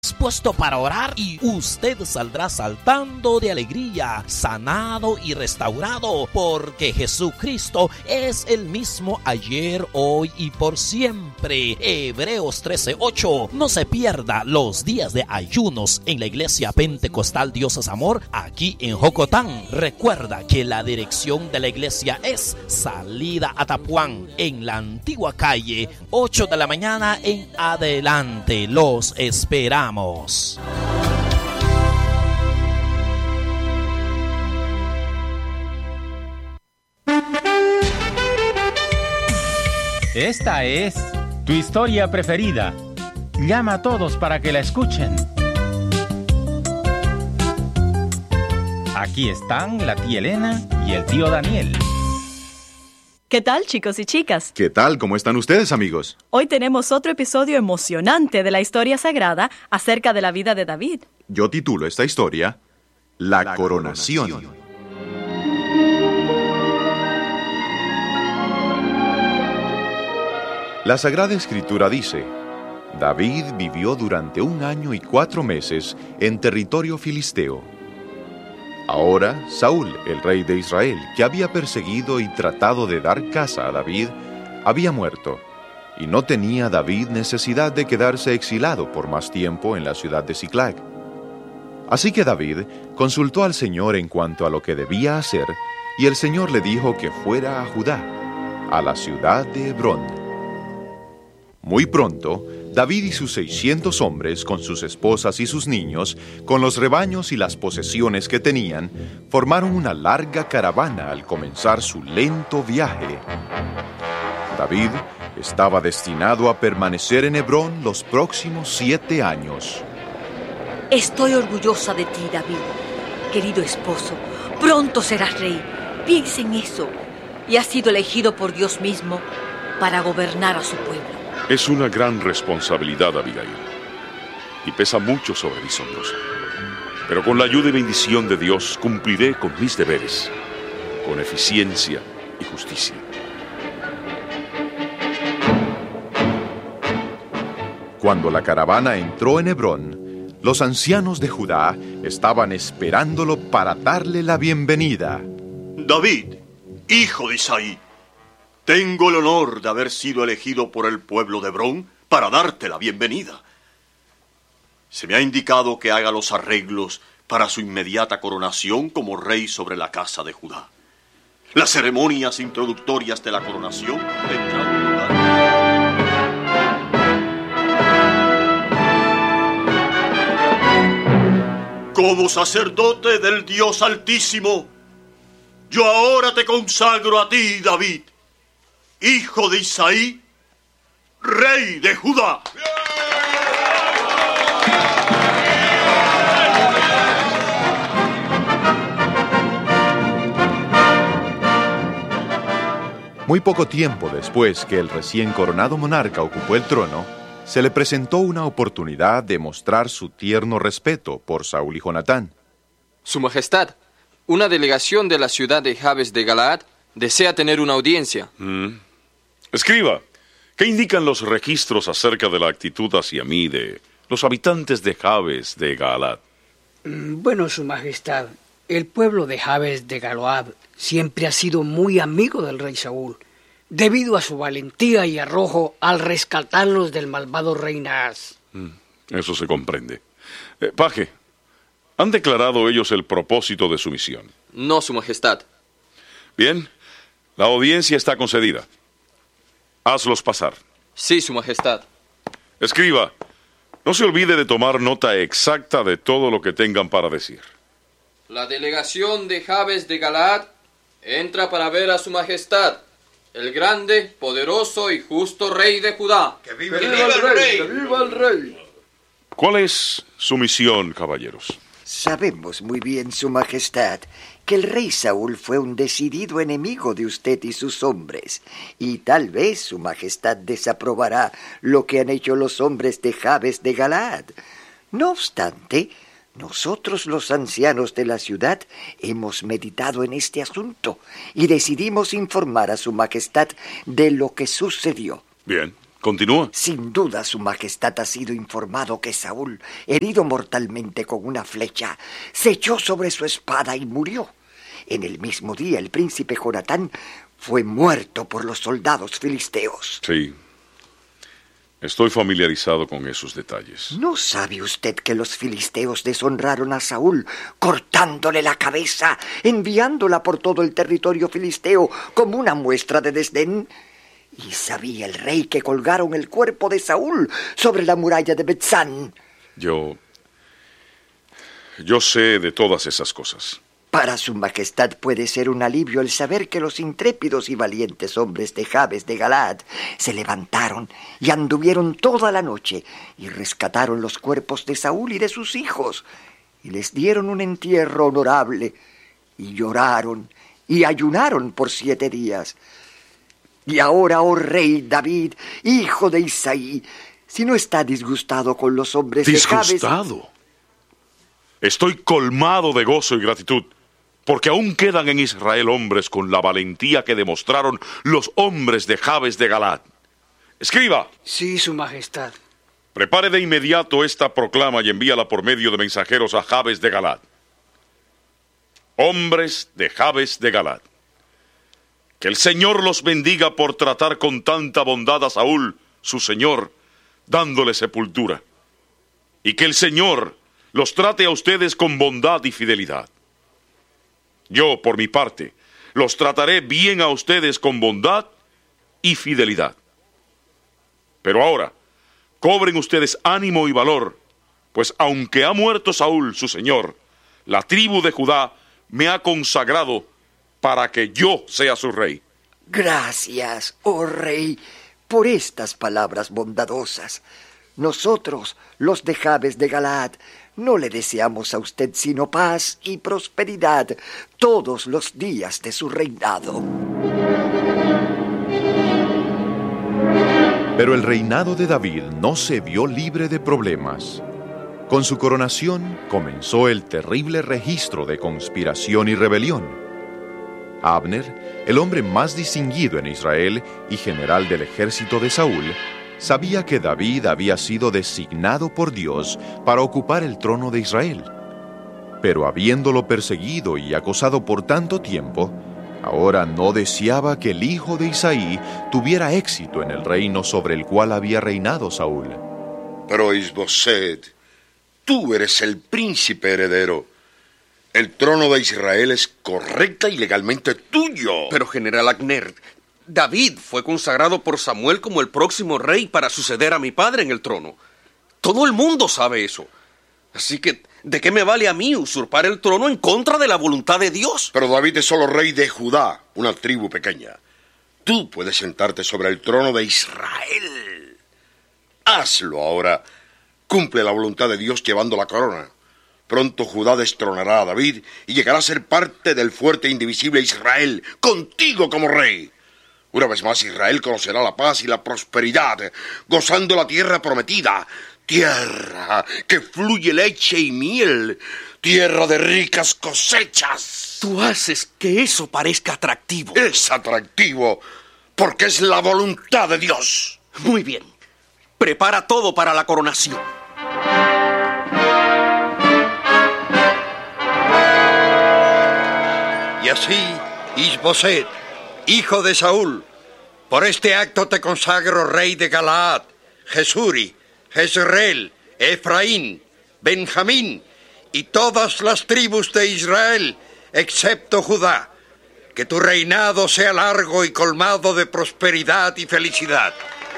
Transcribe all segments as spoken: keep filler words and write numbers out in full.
Dispuesto para orar y usted saldrá saltando de alegría, sanado y restaurado, porque Jesucristo es el mismo ayer, hoy y por siempre. Hebreos trece ocho. No se pierda los días de ayunos en la Iglesia Pentecostal Dios es Amor, aquí en Jocotán. Recuerda que la dirección de la iglesia es Salida Atapuán, en la antigua calle, ocho de la mañana en adelante. Los esperamos. Esta es tu historia preferida. Llama a todos para que la escuchen. Aquí están la tía Elena y el tío Daniel. ¿Qué tal, chicos y chicas? ¿Qué tal? ¿Cómo están ustedes, amigos? Hoy tenemos otro episodio emocionante de la historia sagrada acerca de la vida de David. Yo titulo esta historia La, la coronación. coronación. La Sagrada Escritura dice: David vivió durante un año y cuatro meses en territorio filisteo. Ahora, Saúl, el rey de Israel, que había perseguido y tratado de dar caza a David, había muerto, y no tenía David necesidad de quedarse exilado por más tiempo en la ciudad de Siclag. Así que David consultó al Señor en cuanto a lo que debía hacer, y el Señor le dijo que fuera a Judá, a la ciudad de Hebrón. Muy pronto, David y sus seiscientos hombres, con sus esposas y sus niños, con los rebaños y las posesiones que tenían, formaron una larga caravana al comenzar su lento viaje. David estaba destinado a permanecer en Hebrón los próximos siete años. Estoy orgullosa de ti, David, querido esposo. Pronto serás rey. Piensa en eso. Y has sido elegido por Dios mismo para gobernar a su pueblo. Es una gran responsabilidad, Abigail, y pesa mucho sobre mis hombros. Pero con la ayuda y bendición de Dios cumpliré con mis deberes, con eficiencia y justicia. Cuando la caravana entró en Hebrón, los ancianos de Judá estaban esperándolo para darle la bienvenida. David, hijo de Isaí, tengo el honor de haber sido elegido por el pueblo de Hebrón para darte la bienvenida. Se me ha indicado que haga los arreglos para su inmediata coronación como rey sobre la casa de Judá. Las ceremonias introductorias de la coronación tendrán lugar. Como sacerdote del Dios Altísimo, yo ahora te consagro a ti, David, hijo de Isaí, rey de Judá. Muy poco tiempo después que el recién coronado monarca ocupó el trono, se le presentó una oportunidad de mostrar su tierno respeto por Saúl y Jonatán. Su Majestad, una delegación de la ciudad de Jabes de Galaad desea tener una audiencia. Mm. Escriba, ¿qué indican los registros acerca de la actitud hacia mí de los habitantes de Jabes de Galaad? Bueno, Su Majestad, el pueblo de Jabes de Galaad siempre ha sido muy amigo del rey Saúl, debido a su valentía y arrojo al rescatarlos del malvado rey Naas. Mm, eso se comprende. Eh, paje, ¿han declarado ellos el propósito de su misión? No, Su Majestad. Bien, la audiencia está concedida. Hazlos pasar. Sí, Su Majestad. Escriba, no se olvide de tomar nota exacta de todo lo que tengan para decir. La delegación de Jabes de Galaad entra para ver a Su Majestad, el grande, poderoso y justo rey de Judá. ¡Que viva el, viva el rey! ¡Que viva el rey! ¿Cuál es su misión, caballeros? Sabemos muy bien, Su Majestad, que el rey Saúl fue un decidido enemigo de usted y sus hombres, y tal vez Su Majestad desaprobará lo que han hecho los hombres de Jabes de Galaad. No obstante, nosotros los ancianos de la ciudad hemos meditado en este asunto y decidimos informar a Su Majestad de lo que sucedió. Bien, Continúa. Sin duda, su majestad ha sido informado que Saúl, herido mortalmente con una flecha, se echó sobre su espada y murió. En el mismo día, el príncipe Jonatán fue muerto por los soldados filisteos. Sí. Estoy familiarizado con esos detalles. ¿No sabe usted que los filisteos deshonraron a Saúl, cortándole la cabeza, enviándola por todo el territorio filisteo como una muestra de desdén? Y sabía el rey que colgaron el cuerpo de Saúl sobre la muralla de Betzán. Yo... Yo sé de todas esas cosas. Para su majestad puede ser un alivio el saber que los intrépidos y valientes hombres de Jabes de Galaad se levantaron y anduvieron toda la noche y rescataron los cuerpos de Saúl y de sus hijos y les dieron un entierro honorable y lloraron y ayunaron por siete días. Y ahora, oh rey David, hijo de Isaí, si no está disgustado con los hombres de Jabes... ¿Disgustado? Estoy colmado de gozo y gratitud, porque aún quedan en Israel hombres con la valentía que demostraron los hombres de Jabes de Galaad. Escriba. Sí, su majestad. Prepare de inmediato esta proclama y envíala por medio de mensajeros a Jabes de Galaad. Hombres de Jabes de Galaad. Que el Señor los bendiga por tratar con tanta bondad a Saúl, su señor, dándole sepultura. Y que el Señor los trate a ustedes con bondad y fidelidad. Yo, por mi parte, los trataré bien a ustedes con bondad y fidelidad. Pero ahora, cobren ustedes ánimo y valor, pues aunque ha muerto Saúl, su señor, la tribu de Judá me ha consagrado para que yo sea su rey. Gracias, oh rey, por estas palabras bondadosas. Nosotros, los de Jabes de Galaad, no le deseamos a usted sino paz y prosperidad todos los días de su reinado. Pero el reinado de David no se vio libre de problemas. Con su coronación comenzó el terrible registro de conspiración y rebelión. Abner, el hombre más distinguido en Israel y general del ejército de Saúl, sabía que David había sido designado por Dios para ocupar el trono de Israel. Pero habiéndolo perseguido y acosado por tanto tiempo, ahora no deseaba que el hijo de Isaí tuviera éxito en el reino sobre el cual había reinado Saúl. Pero Isboset, tú eres el príncipe heredero. El trono de Israel es correcta y legalmente tuyo. Pero, general Abner, David fue consagrado por Samuel como el próximo rey para suceder a mi padre en el trono. Todo el mundo sabe eso. Así que, ¿de qué me vale a mí usurpar el trono en contra de la voluntad de Dios? Pero David es solo rey de Judá, una tribu pequeña. Tú puedes sentarte sobre el trono de Israel. Hazlo ahora. Cumple la voluntad de Dios llevando la corona. Pronto Judá destronará a David y llegará a ser parte del fuerte e indivisible Israel, contigo como rey. Una vez más Israel conocerá la paz y la prosperidad, gozando la tierra prometida, tierra que fluye leche y miel, tierra de ricas cosechas. Tú haces que eso parezca atractivo. Es atractivo porque es la voluntad de Dios. Muy bien. Prepara todo para la coronación. Y así, Isboset, hijo de Saúl, por este acto te consagro rey de Galaad, Jesuri, Jezreel, Efraín, Benjamín y todas las tribus de Israel, excepto Judá. Que tu reinado sea largo y colmado de prosperidad y felicidad.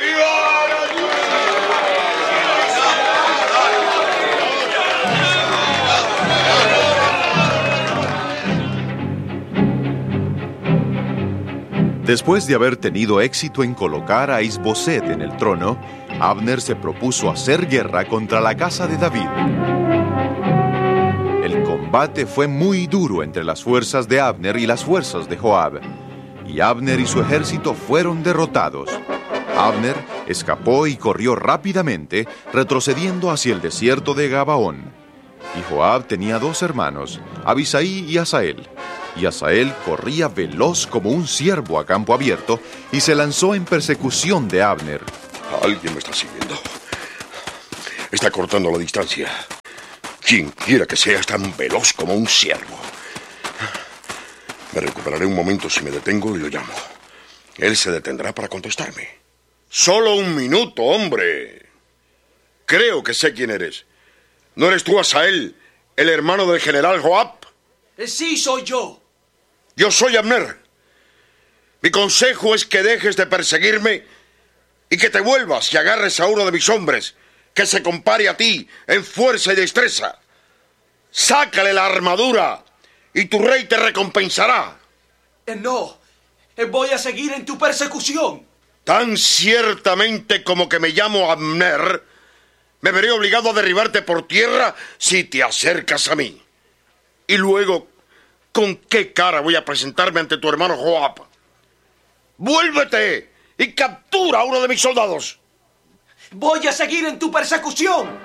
Después de haber tenido éxito en colocar a Isboset en el trono, Abner se propuso hacer guerra contra la casa de David. El combate fue muy duro entre las fuerzas de Abner y las fuerzas de Joab, y Abner y su ejército fueron derrotados. Abner escapó y corrió rápidamente, retrocediendo hacia el desierto de Gabaón. Y Joab tenía dos hermanos, Abisai y Asael. Y Asael corría veloz como un ciervo a campo abierto y se lanzó en persecución de Abner. Alguien me está siguiendo. Está cortando la distancia. Quien quiera que sea es tan veloz como un ciervo. Me recuperaré un momento si me detengo y lo llamo. Él se detendrá para contestarme. Solo un minuto, hombre. Creo que sé quién eres. ¿No eres tú, Asael, el hermano del general Joab? Sí, soy yo. Yo soy Abner. Mi consejo es que dejes de perseguirme y que te vuelvas y agarres a uno de mis hombres que se compare a ti en fuerza y destreza. Sácale la armadura y tu rey te recompensará. Eh, no, eh, voy a seguir en tu persecución. Tan ciertamente como que me llamo Abner, me veré obligado a derribarte por tierra si te acercas a mí. Y luego, ¿con qué cara voy a presentarme ante tu hermano Joab? ¡Vuélvete y captura a uno de mis soldados! ¡Voy a seguir en tu persecución!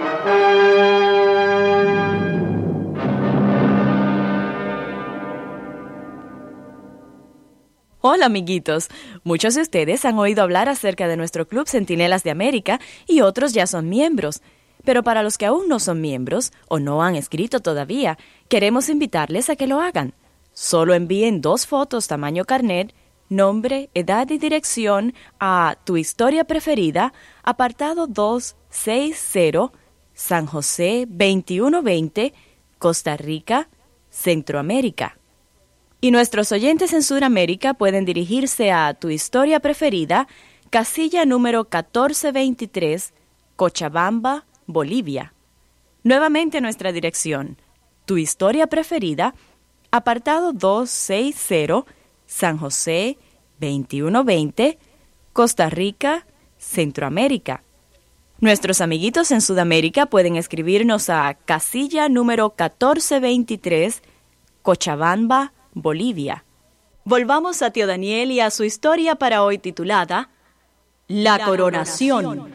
Hola, amiguitos. Muchos de ustedes han oído hablar acerca de nuestro Club Centinelas de América y otros ya son miembros. Pero para los que aún no son miembros o no han escrito todavía, queremos invitarles a que lo hagan. Solo envíen dos fotos tamaño carnet, nombre, edad y dirección a Tu Historia Preferida, apartado doscientos sesenta, San José veintiuno veinte, Costa Rica, Centroamérica. Y nuestros oyentes en Sudamérica pueden dirigirse a Tu Historia Preferida, casilla número catorce veintitrés, Cochabamba, Bolivia. Nuevamente nuestra dirección: Tu Historia Preferida, apartado doscientos sesenta, San José veintiuno veinte, Costa Rica, Centroamérica. Nuestros amiguitos en Sudamérica pueden escribirnos a casilla número catorce veintitrés, Cochabamba, Bolivia. Volvamos a tío Daniel y a su historia para hoy titulada La, La coronación. coronación.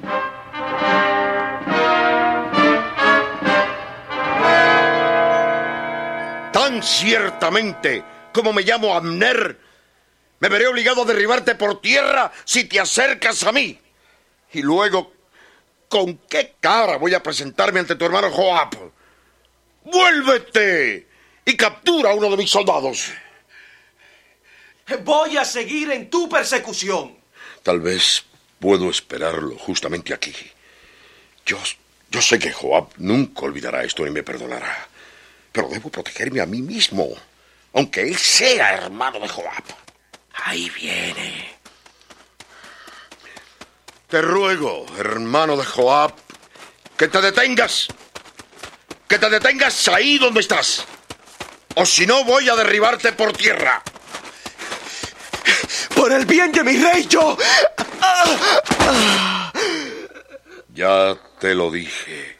Tan ciertamente como me llamo Abner, me veré obligado a derribarte por tierra si te acercas a mí. Y luego, ¿con qué cara voy a presentarme ante tu hermano Joab? ¡Vuélvete y captura a uno de mis soldados! Voy a seguir en tu persecución. Tal vez puedo esperarlo justamente aquí. Yo, yo sé que Joab nunca olvidará esto ni me perdonará. Pero debo protegerme a mí mismo, aunque él sea hermano de Joab. Ahí viene. Te ruego, hermano de Joab, que te detengas. Que te detengas ahí donde estás. O si no, voy a derribarte por tierra. Por el bien de mi rey, yo... Ya te lo dije.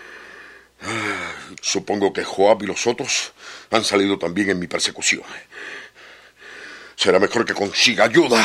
Supongo que Joab y los otros han salido también en mi persecución. Será mejor que consiga ayuda.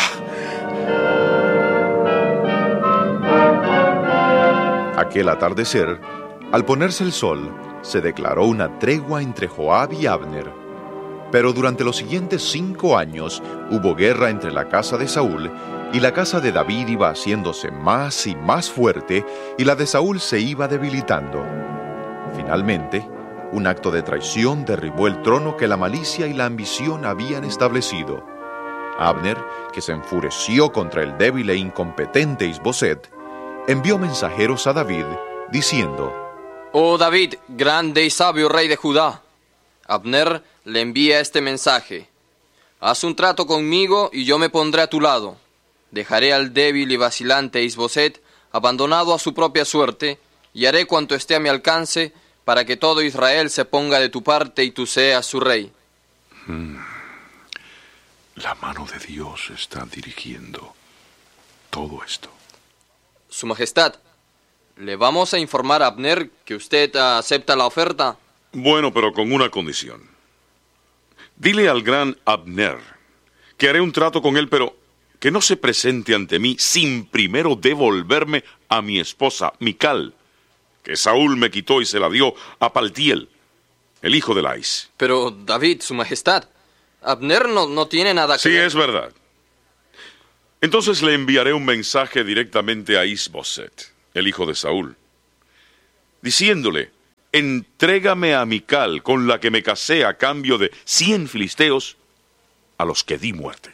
Aquel atardecer, al ponerse el sol, se declaró una tregua entre Joab y Abner. Pero durante los siguientes cinco años hubo guerra entre la casa de Saúl y la casa de David iba haciéndose más y más fuerte y la de Saúl se iba debilitando. Finalmente, un acto de traición derribó el trono que la malicia y la ambición habían establecido. Abner, que se enfureció contra el débil e incompetente Isboset, envió mensajeros a David, diciendo: Oh David, grande y sabio rey de Judá, Abner le envía este mensaje: haz un trato conmigo y yo me pondré a tu lado. Dejaré al débil y vacilante Isboset abandonado a su propia suerte, y haré cuanto esté a mi alcance para que todo Israel se ponga de tu parte y tú seas su rey. Hmm. La mano de Dios está dirigiendo todo esto. Su Majestad, ¿le vamos a informar a Abner que usted acepta la oferta? Bueno, pero con una condición. Dile al gran Abner que haré un trato con él, pero que no se presente ante mí sin primero devolverme a mi esposa, Mical, que Saúl me quitó y se la dio a Paltiel, el hijo de Lais. Pero, David, Su Majestad, Abner no, no tiene nada que Sí, ver. es verdad. Entonces le enviaré un mensaje directamente a Is-Boset, el hijo de Saúl, diciéndole: entrégame a Mical, con la que me casé a cambio de cien filisteos, a los que di muerte.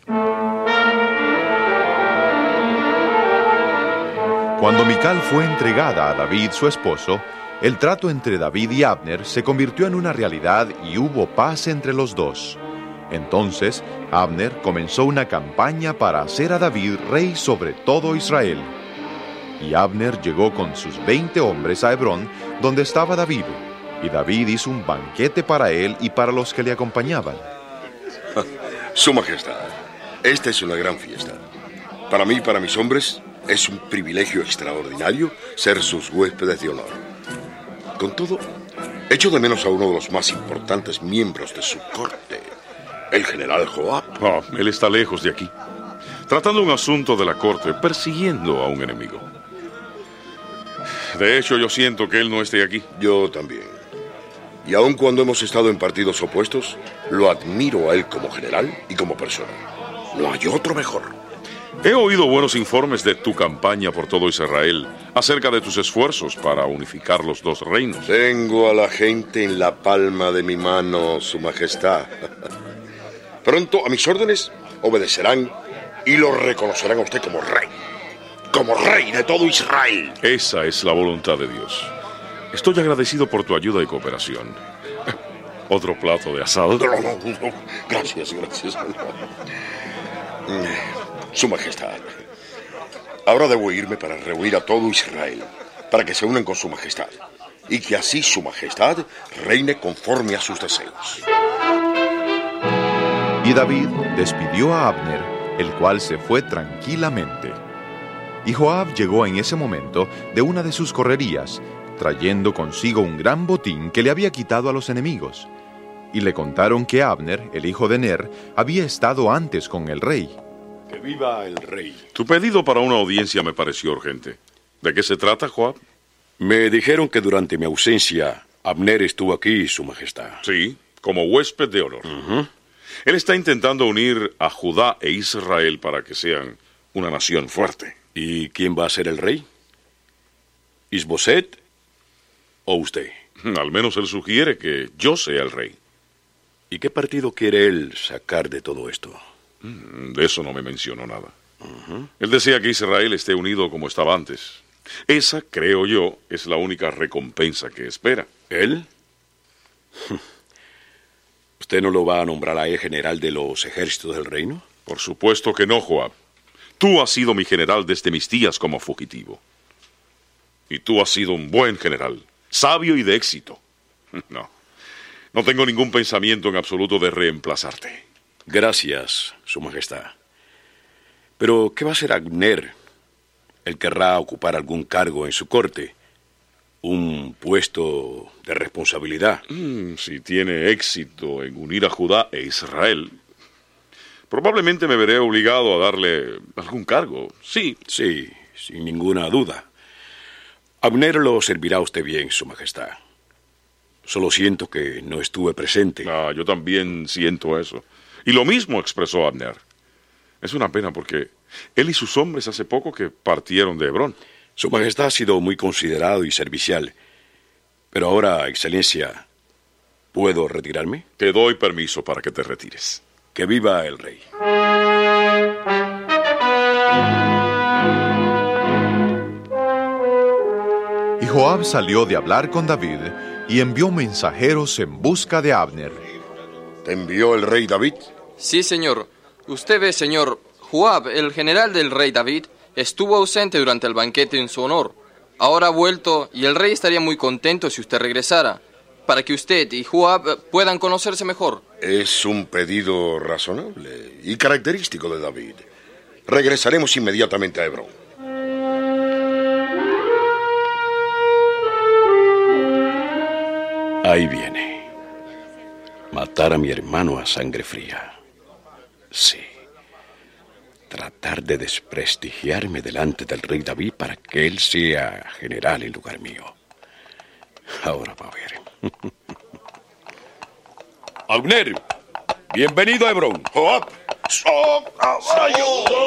Cuando Mical fue entregada a David, su esposo, el trato entre David y Abner se convirtió en una realidad y hubo paz entre los dos. Entonces, Abner comenzó una campaña para hacer a David rey sobre todo Israel. Y Abner llegó con sus veinte hombres a Hebrón, donde estaba David, y David hizo un banquete para él y para los que le acompañaban. Su Majestad, esta es una gran fiesta. Para mí y para mis hombres es un privilegio extraordinario ser sus huéspedes de honor. Con todo, echo de menos a uno de los más importantes miembros de su corte, el general Joab. Oh, él está lejos de aquí, tratando un asunto de la corte, persiguiendo a un enemigo. De hecho, yo siento que él no esté aquí. Yo también. Y aun cuando hemos estado en partidos opuestos, lo admiro a él como general y como persona. No hay otro mejor. He oído buenos informes de tu campaña por todo Israel, acerca de tus esfuerzos para unificar los dos reinos. Tengo a la gente en la palma de mi mano, Su Majestad. Pronto, a mis órdenes, obedecerán y lo reconocerán a usted como rey. Como rey de todo Israel. Esa es la voluntad de Dios. Estoy agradecido por tu ayuda y cooperación. ¿Otro plato de asado? No, no, no. Gracias, gracias. Su Majestad, ahora debo irme para reunir a todo Israel, para que se unan con Su Majestad, y que así Su Majestad reine conforme a sus deseos. Y David despidió a Abner, el cual se fue tranquilamente. Y Joab llegó en ese momento de una de sus correrías, trayendo consigo un gran botín que le había quitado a los enemigos. Y le contaron que Abner, el hijo de Ner, había estado antes con el rey. ¡Que viva el rey! Tu pedido para una audiencia me pareció urgente. ¿De qué se trata, Joab? Me dijeron que durante mi ausencia, Abner estuvo aquí, Su Majestad. Sí, como huésped de honor. Uh-huh. Él está intentando unir a Judá e Israel para que sean una nación fuerte. ¿Y quién va a ser el rey? ¿Is-Boset o usted? Al menos él sugiere que yo sea el rey. ¿Y qué partido quiere él sacar de todo esto? De eso no me mencionó nada. Uh-huh. Él desea que Israel esté unido como estaba antes. Esa, creo yo, es la única recompensa que espera. ¿Él? ¿Usted no lo va a nombrar a él general de los ejércitos del reino? Por supuesto que no, Joab. Tú has sido mi general desde mis días como fugitivo. Y tú has sido un buen general, sabio y de éxito. No, no tengo ningún pensamiento en absoluto de reemplazarte. Gracias, Su Majestad. Pero, ¿qué va a hacer Abner? Él querrá ocupar algún cargo en su corte, un puesto de responsabilidad. Mm, si tiene éxito en unir a Judá e Israel, probablemente me veré obligado a darle algún cargo, sí. Sí, sin ninguna duda. Abner lo servirá a usted bien, Su Majestad. Solo siento que no estuve presente. Ah, yo también siento eso. Y lo mismo expresó Abner. Es una pena porque él y sus hombres hace poco que partieron de Hebrón. Su Majestad ha sido muy considerado y servicial. Pero ahora, Excelencia, ¿puedo retirarme? Te doy permiso para que te retires. Que viva el rey. Y Joab salió de hablar con David y envió mensajeros en busca de Abner. ¿Te envió el rey David? Sí, señor. Usted ve, señor, Joab, el general del rey David, estuvo ausente durante el banquete en su honor. Ahora ha vuelto y el rey estaría muy contento si usted regresara, para que usted y Joab puedan conocerse mejor. Es un pedido razonable y característico de David. Regresaremos inmediatamente a Hebrón. Ahí viene. Matar a mi hermano a sangre fría. Sí. Tratar de desprestigiarme delante del rey David para que él sea general en lugar mío. Ahora va a ver. Abner, bienvenido a Hebrón. Joab, ¡Oh, caballo!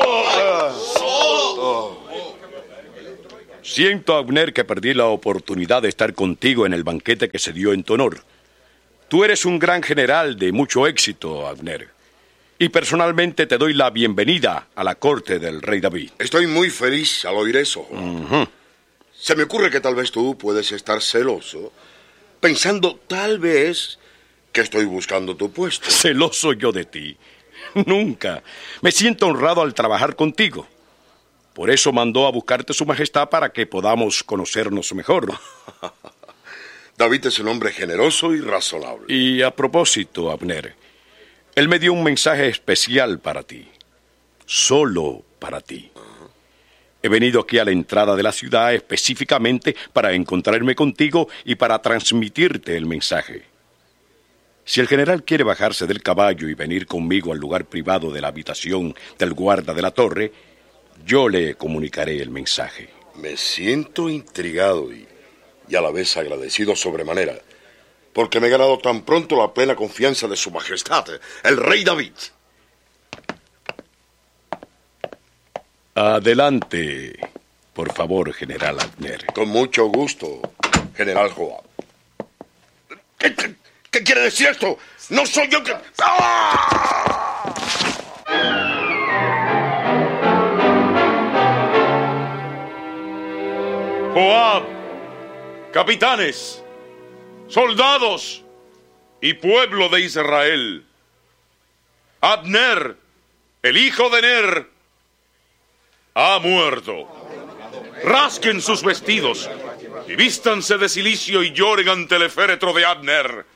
Siento, Abner, que perdí la oportunidad de estar contigo en el banquete que se dio en tu honor. Tú eres un gran general de mucho éxito, Abner. Y personalmente te doy la bienvenida a la corte del rey David. Estoy muy feliz al oír eso. Uh-huh. Se me ocurre que tal vez tú puedes estar celoso, pensando tal vez que estoy buscando tu puesto. ¿Celoso yo de ti? Nunca. Me siento honrado al trabajar contigo. Por eso mandó a buscarte su majestad para que podamos conocernos mejor. David es un hombre generoso y razonable. Y a propósito, Abner, él me dio un mensaje especial para ti. Solo para ti. He venido aquí a la entrada de la ciudad específicamente para encontrarme contigo y para transmitirte el mensaje. Si el general quiere bajarse del caballo y venir conmigo al lugar privado de la habitación del guarda de la torre, yo le comunicaré el mensaje. Me siento intrigado y, y a la vez agradecido sobremanera, porque me he ganado tan pronto la plena confianza de su majestad, el rey David. Adelante, por favor, general Abner. Con mucho gusto, general Joab. ¿Qué, qué, qué quiere decir esto? No soy yo que... ¡Ah! Joab, capitanes, soldados y pueblo de Israel. Abner, el hijo de Ner, ha muerto. Rasquen sus vestidos y vístanse de cilicio y lloren ante el féretro de Abner.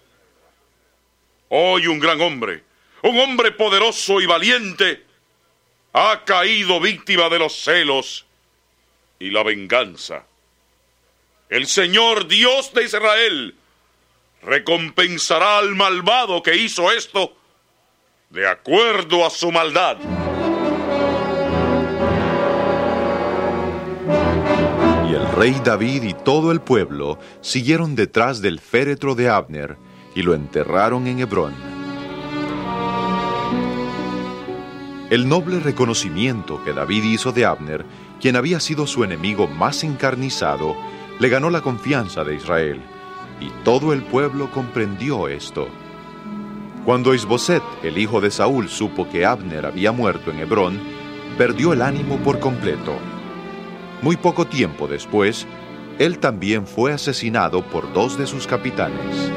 Hoy un gran hombre, un hombre poderoso y valiente, ha caído víctima de los celos y la venganza. El Señor Dios de Israel recompensará al malvado que hizo esto de acuerdo a su maldad. Y el rey David y todo el pueblo siguieron detrás del féretro de Abner y lo enterraron en Hebrón. El noble reconocimiento que David hizo de Abner, quien había sido su enemigo más encarnizado, le ganó la confianza de Israel, y todo el pueblo comprendió esto. Cuando Isboset, el hijo de Saúl, supo que Abner había muerto en Hebrón, perdió el ánimo por completo. Muy poco tiempo después, él también fue asesinado por dos de sus capitanes.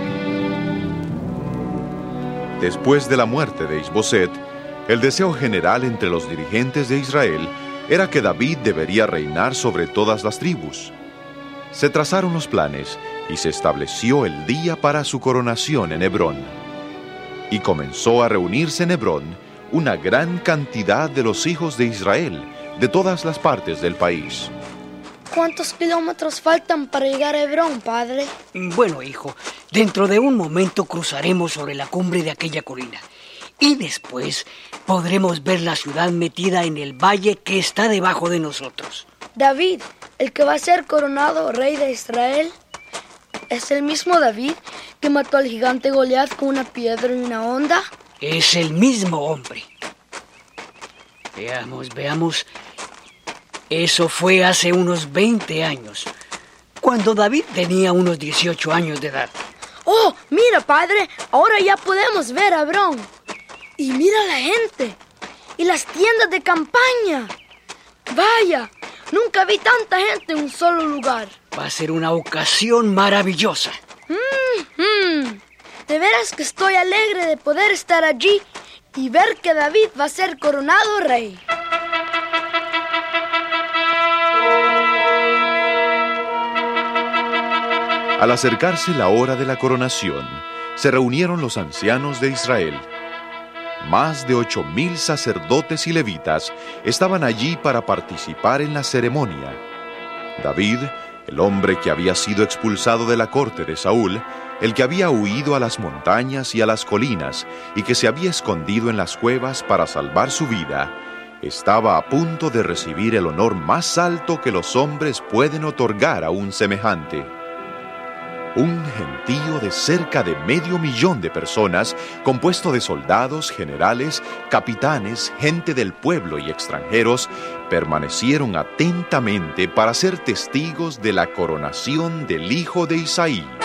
Después de la muerte de Isboset, el deseo general entre los dirigentes de Israel era que David debería reinar sobre todas las tribus. Se trazaron los planes y se estableció el día para su coronación en Hebrón. Y comenzó a reunirse en Hebrón una gran cantidad de los hijos de Israel, de todas las partes del país. ¿Cuántos kilómetros faltan para llegar a Hebrón, padre? Bueno, hijo, dentro de un momento cruzaremos sobre la cumbre de aquella colina. Y después podremos ver la ciudad metida en el valle que está debajo de nosotros. David, el que va a ser coronado rey de Israel, ¿es el mismo David que mató al gigante Goliat con una piedra y una honda? Es el mismo hombre. Veamos, veamos. Eso fue hace unos veinte años, cuando David tenía unos dieciocho años de edad. ¡Oh, mira, padre! Ahora ya podemos ver a Hebrón. Y mira la gente. Y las tiendas de campaña. Vaya, nunca vi tanta gente en un solo lugar. Va a ser una ocasión maravillosa. Mm-hmm. De veras que estoy alegre de poder estar allí y ver que David va a ser coronado rey. Al acercarse la hora de la coronación, se reunieron los ancianos de Israel. Más de ocho mil sacerdotes y levitas estaban allí para participar en la ceremonia. David, el hombre que había sido expulsado de la corte de Saúl, el que había huido a las montañas y a las colinas y que se había escondido en las cuevas para salvar su vida, estaba a punto de recibir el honor más alto que los hombres pueden otorgar a un semejante. Un gentío de cerca de medio millón de personas, compuesto de soldados, generales, capitanes, gente del pueblo y extranjeros, permanecieron atentamente para ser testigos de la coronación del hijo de Isaí.